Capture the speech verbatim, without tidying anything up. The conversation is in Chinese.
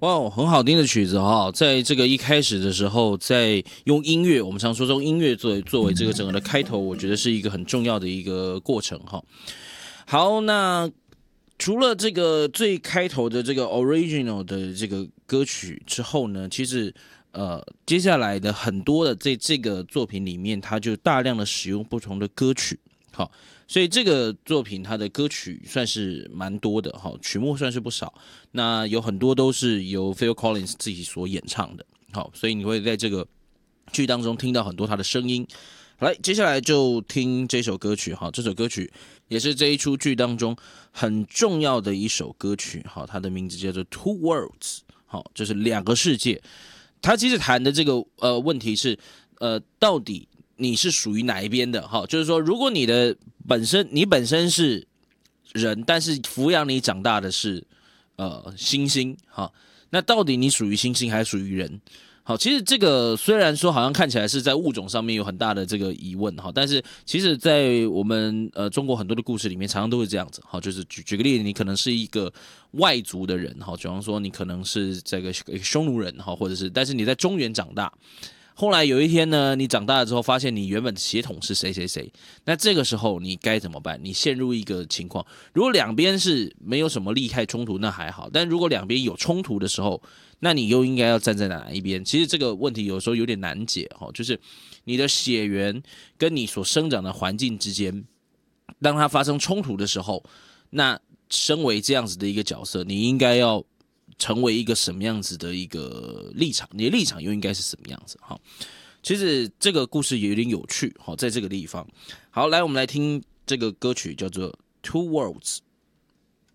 哇，很好听的曲子哈，在这个一开始的时候，在用音乐，我们常说用音乐作为作为这个整个的开头，我觉得是一个很重要的一个过程哈。好，那除了这个最开头的这个 original 的这个歌曲之后呢，其实呃接下来的很多的这这个作品里面，它就大量的使用不同的歌曲，好。所以这个作品它的歌曲算是蛮多的哈，曲目算是不少。那有很多都是由 Phil Collins 自己所演唱的，好，所以你会在这个剧当中听到很多他的声音。好，来，接下来就听这首歌曲哈，这首歌曲也是这一出剧当中很重要的一首歌曲，好，它的名字叫做 Two Worlds， 好，就是两个世界。它其实谈的这个呃问题是，呃，到底你是属于哪一边的？哈，就是说，如果你的本身你本身是人，但是抚养你长大的是呃猩猩，哈，那到底你属于猩猩还是属于人？好，其实这个虽然说好像看起来是在物种上面有很大的这个疑问哈，但是其实在我们呃中国很多的故事里面，常常都会这样子。好，就是举举个例子，你可能是一个外族的人，好，比方说你可能是这个匈奴人哈，或者是但是你在中原长大。后来有一天呢，你长大了之后，发现你原本的血统是谁谁谁，那这个时候你该怎么办？你陷入一个情况，如果两边是没有什么利害冲突，那还好；但如果两边有冲突的时候，那你又应该要站在哪一边？其实这个问题有时候有点难解哈，就是你的血缘跟你所生长的环境之间，当它发生冲突的时候，那身为这样子的一个角色，你应该要成为一个什么样子的一个立场？你的立场又应该是什么样子？哈，其实这个故事也有点有趣。好，在这个地方，好，来我们来听这个歌曲，叫做《Two Worlds》。